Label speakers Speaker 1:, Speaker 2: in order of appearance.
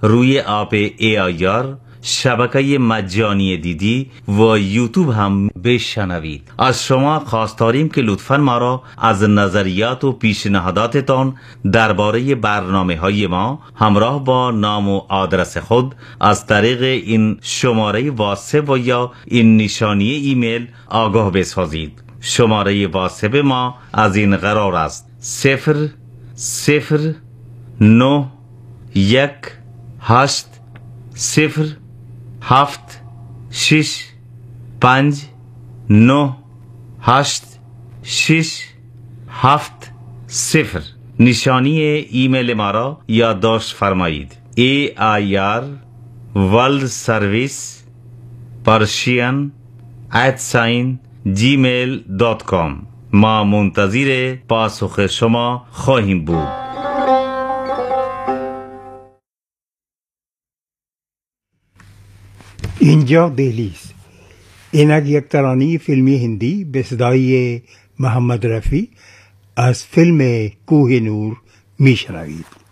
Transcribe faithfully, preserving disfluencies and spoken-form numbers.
Speaker 1: روی اپ ای آی آر، شبکه مجانی دیدی و یوتیوب هم بشنوید. از شما خواست داریم که لطفاً ما را از نظریات و پیشنهاداتتان درباره برنامه های ما همراه با نام و آدرس خود از طریق این شماره واتساپ و یا این نشانی ایمیل آگاه بسازید. شماره واتساپ ما از این قرار است: صفر صفر نه یک هشت صفر هفت شش پنج نه هشت شش هفت صفر. نشانی ایمیل ما را یادداشت فرمایید: ای آی آر ورلد سرویس پرشین ات ساین جیمیل دات کام. ما منتظر پاسخ شما خواهیم بود.
Speaker 2: اینجا دهلی است. اینک یک ترانه فیلمی هندی به صدای محمد رفیع از فیلم کوه نور میشنوید.